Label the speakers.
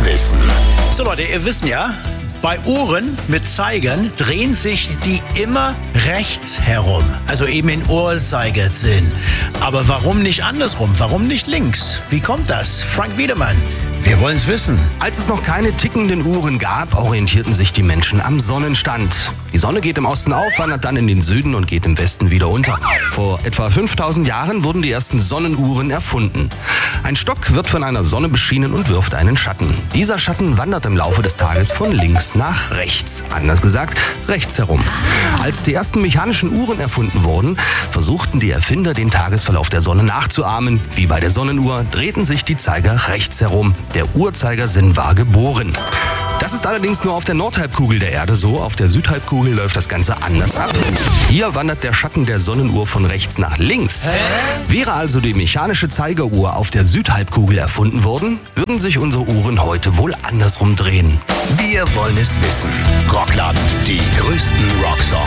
Speaker 1: Wissen.
Speaker 2: So Leute, ihr wisst ja, bei Uhren mit Zeigern drehen sich die immer rechts herum, also eben in Uhrzeigersinn. Aber warum nicht andersrum? Warum nicht links? Wie kommt das? Frank Wiedemann, wir wollen es wissen.
Speaker 3: Als es noch keine tickenden Uhren gab, orientierten sich die Menschen am Sonnenstand. Die Sonne geht im Osten auf, wandert dann in den Süden und geht im Westen wieder unter. Vor etwa 5000 Jahren wurden die ersten Sonnenuhren erfunden. Ein Stock wird von einer Sonne beschienen und wirft einen Schatten. Dieser Schatten wandert im Laufe des Tages von links nach rechts. Anders gesagt, rechts herum. Als die ersten mechanischen Uhren erfunden wurden, versuchten die Erfinder, den Tagesverlauf der Sonne nachzuahmen. Wie bei der Sonnenuhr drehten sich die Zeiger rechts herum. Der Uhrzeigersinn war geboren. Das ist allerdings nur auf der Nordhalbkugel der Erde so. Auf der Südhalbkugel läuft das Ganze anders ab. Hier wandert der Schatten der Sonnenuhr von rechts nach links. Wäre also die mechanische Zeigeruhr auf der Südhalbkugel erfunden worden, würden sich unsere Uhren heute wohl andersrum drehen.
Speaker 1: Wir wollen es wissen. Rockland, die größten Rocksongs.